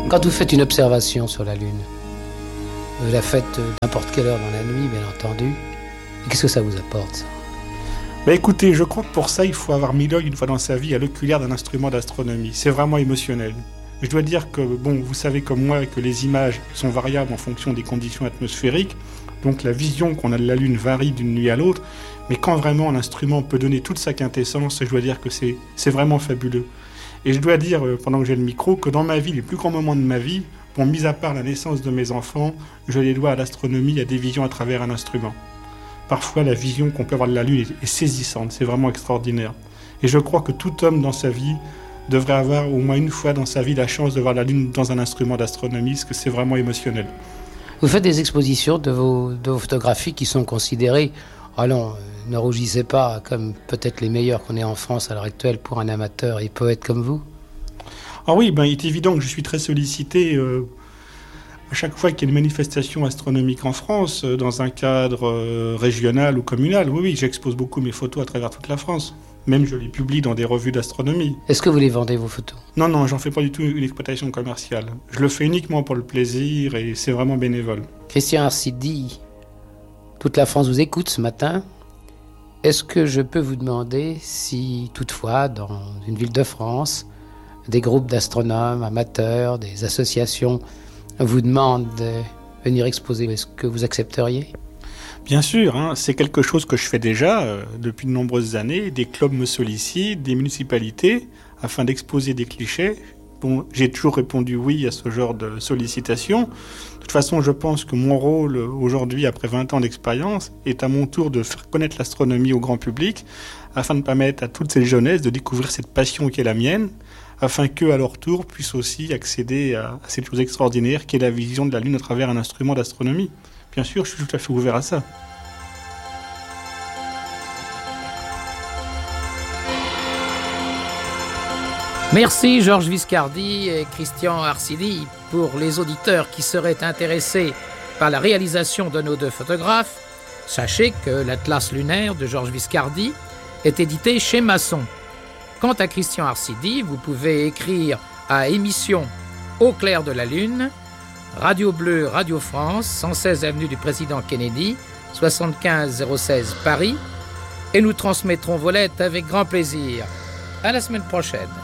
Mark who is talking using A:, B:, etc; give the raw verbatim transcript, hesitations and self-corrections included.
A: Quand vous faites une observation sur la Lune, vous la faites n'importe quelle heure dans la nuit, bien entendu. Et qu'est-ce que ça vous apporte, ça ?
B: Bah écoutez, je crois que pour ça, il faut avoir mis l'œil une fois dans sa vie à l'oculaire d'un instrument d'astronomie. C'est vraiment émotionnel. Je dois dire que, bon, vous savez comme moi que les images sont variables en fonction des conditions atmosphériques, donc la vision qu'on a de la Lune varie d'une nuit à l'autre, mais quand vraiment l'instrument peut donner toute sa quintessence, je dois dire que c'est, c'est vraiment fabuleux. Et je dois dire, pendant que j'ai le micro, que dans ma vie, les plus grands moments de ma vie, bon, mis à part la naissance de mes enfants, je les dois à l'astronomie, à des visions à travers un instrument. Parfois, la vision qu'on peut avoir de la Lune est saisissante, c'est vraiment extraordinaire. Et je crois que tout homme dans sa vie devrait avoir au moins une fois dans sa vie la chance de voir la Lune dans un instrument d'astronomie, parce que c'est vraiment émotionnel.
A: Vous faites des expositions de vos, de vos photographies qui sont considérées, allons, ne rougissez pas, comme peut-être les meilleures qu'on ait en France à l'heure actuelle pour un amateur et poète comme vous.
B: Ah oui, ben, il est évident que je suis très sollicité euh, à chaque fois qu'il y a une manifestation astronomique en France, euh, dans un cadre euh, régional ou communal. Oui, oui, j'expose beaucoup mes photos à travers toute la France. Même je les publie dans des revues d'astronomie.
A: Est-ce que vous les vendez, vos photos ?
B: Non, non, j'en fais pas du tout une exploitation commerciale. Je le fais uniquement pour le plaisir et c'est vraiment bénévole.
A: Christian Arcidi, toute la France vous écoute ce matin. Est-ce que je peux vous demander si, toutefois, dans une ville de France, des groupes d'astronomes, amateurs, des associations vous demandent de venir exposer, est-ce que vous accepteriez ?
B: Bien sûr, hein, c'est quelque chose que je fais déjà euh, depuis de nombreuses années. Des clubs me sollicitent, des municipalités, afin d'exposer des clichés. Bon, j'ai toujours répondu oui à ce genre de sollicitations. De toute façon, je pense que mon rôle aujourd'hui, après vingt ans d'expérience, est à mon tour de faire connaître l'astronomie au grand public, afin de permettre à toute cette jeunesse de découvrir cette passion qui est la mienne, afin qu'eux, à leur tour, puissent aussi accéder à, à cette chose extraordinaire qui est la vision de la Lune à travers un instrument d'astronomie. Bien sûr, je suis tout à fait ouvert à ça.
C: Merci Georges Viscardi et Christian Arcidi. Pour les auditeurs qui seraient intéressés par la réalisation de nos deux photographes, sachez que l'Atlas lunaire de Georges Viscardi est édité chez Masson. Quant à Christian Arcidi, vous pouvez écrire à émission Au clair de la Lune, Radio Bleu, Radio France, cent seize avenue du Président Kennedy, soixante-quinze zéro seize Paris, et nous transmettrons vos lettres avec grand plaisir. À la semaine prochaine.